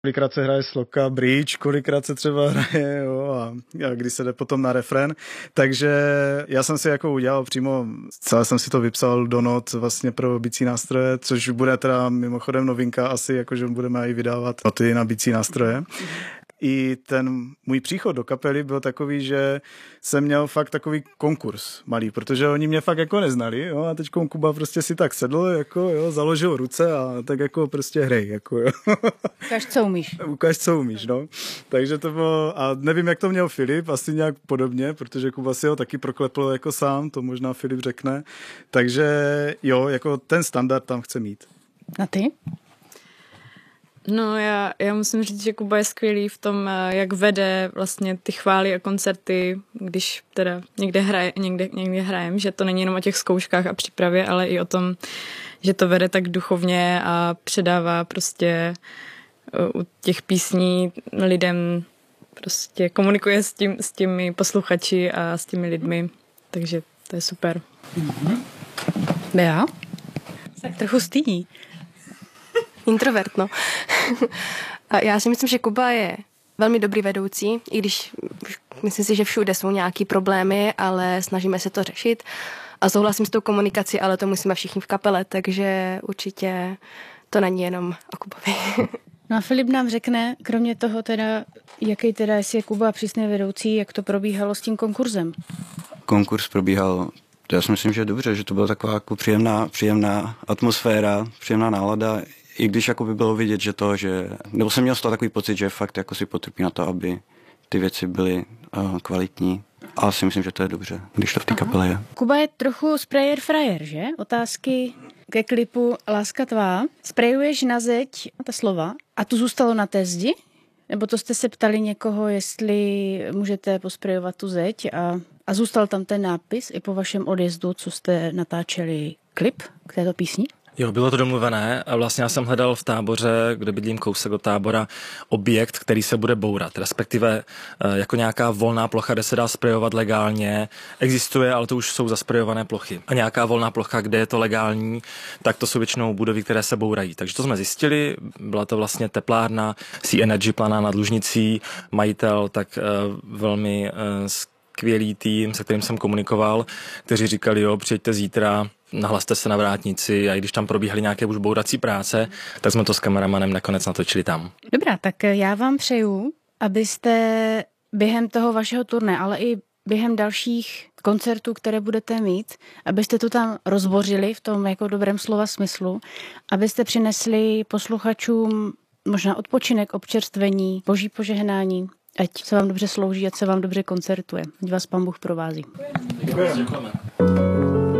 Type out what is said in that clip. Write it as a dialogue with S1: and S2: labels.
S1: Kolikrát se hraje sloka, bridge, kolikrát se třeba hraje, jo, a když se jde potom na refrén. Takže já jsem si jako udělal přímo, celé jsem si to vypsal do not vlastně pro bicí nástroje, což bude teda mimochodem novinka asi, jakože budeme i vydávat noty na bicí nástroje. I ten můj příchod do kapely byl takový, že jsem měl fakt takový konkurs malý, protože oni mě fakt jako neznali, jo, a teď Kuba prostě si tak sedl, jako jo, založil ruce a tak jako prostě hrej, jako jo.
S2: Ukaž, co umíš.
S1: Ukaž, co umíš, no. Takže to bylo, a nevím, jak to měl Filip, asi nějak podobně, protože Kuba si ho taky proklepl jako sám, to možná Filip řekne. Takže jo, jako ten standard tam chce mít.
S2: A ty?
S3: No já musím říct, že Kuba je skvělý v tom, jak vede vlastně ty chvály a koncerty, když teda někde hrajem, že to není jenom o těch zkouškách a přípravě, ale i o tom, že to vede tak duchovně a předává prostě u těch písní lidem, prostě komunikuje s těmi posluchači a s těmi lidmi, takže to je super.
S2: Bea? Tak trochu stydí.
S4: Introvert, no. A já si myslím, že Kuba je velmi dobrý vedoucí, i když myslím si, že všude jsou nějaký problémy, ale snažíme se to řešit. A souhlasím s tou komunikací, ale to musíme všichni v kapele, takže určitě to není jenom o Kubovi.
S2: No a Filip nám řekne, kromě toho teda, jaký teda, jestli je Kuba přísný vedoucí, jak to probíhalo s tím konkurzem.
S5: Konkurs probíhal, já si myslím, že dobře, že to byla taková jako příjemná atmosféra, příjemná nálada, i když jako by bylo vidět, nebo jsem měl z toho takový pocit, že fakt jako si potrpí na to, aby ty věci byly kvalitní. A si myslím, že to je dobře, když to v té kapele je.
S2: Kuba je trochu sprayer frajer, že? Otázky ke klipu Láska tvá. Sprejuješ na zeď ta slova a tu zůstalo na té zdi? Nebo to jste se ptali někoho, jestli můžete posprejovat tu zeď a zůstal tam ten nápis i po vašem odjezdu, co jste natáčeli klip k této písni?
S6: Jo, bylo to domluvené a vlastně já jsem hledal v Táboře, kde bydlím kousek od Tábora, objekt, který se bude bourat, respektive jako nějaká volná plocha, kde se dá sprejovat legálně, existuje, ale to už jsou zasprejované plochy. A nějaká volná plocha, kde je to legální, tak to jsou většinou budovy, které se bourají. Takže to jsme zjistili, byla to vlastně teplárna Sea Energy Plana nad Lužnicí, majitel tak velmi skvělý tým, se kterým jsem komunikoval, kteří říkali, jo, přijďte zítra, nahlaste se na vrátnici a i když tam probíhaly nějaké už bourací práce, tak jsme to s kameramanem nakonec natočili tam.
S2: Dobrá, tak já vám přeju, abyste během toho vašeho turné, ale i během dalších koncertů, které budete mít, abyste to tam rozbořili v tom jako dobrém slova smyslu, abyste přinesli posluchačům možná odpočinek, občerstvení, boží požehnání, ať se vám dobře slouží, ať se vám dobře koncertuje. Ať vás Pán Bůh provází.
S6: Děkujeme.